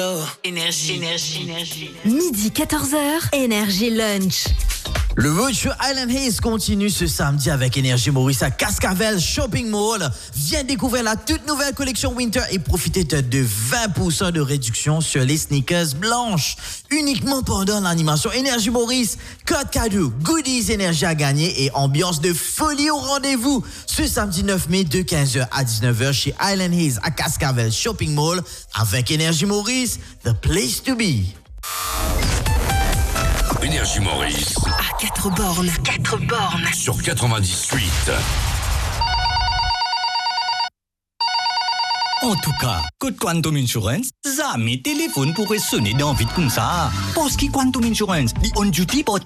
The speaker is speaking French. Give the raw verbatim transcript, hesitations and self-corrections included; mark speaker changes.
Speaker 1: Énergie, énergie, énergie.
Speaker 2: Midi quatorze heures, Énergie Lunch.
Speaker 3: Le Roadshow Island Haze continue ce samedi avec Énergie Maurice à Cascavel Shopping Mall. Viens découvrir la toute nouvelle collection Winter et profitez de vingt pour cent de réduction sur les sneakers blanches. Uniquement pendant l'animation Énergie Maurice. Code cadeau, goodies énergie à gagner et ambiance de folie au rendez-vous. Ce samedi neuf mai de quinze heures à dix-neuf heures chez Island Haze à Cascavel Shopping Mall avec Énergie Maurice, the place to be.
Speaker 4: Énergie Maurice.
Speaker 1: À quatre bornes, quatre bornes.
Speaker 4: Sur quatre-vingt-dix-huit.
Speaker 5: En tout cas, Code Quantum Insurance, jamais téléphone pourrait sonner dans vite comme ça. Parce que Quantum Insurance, the on duty pour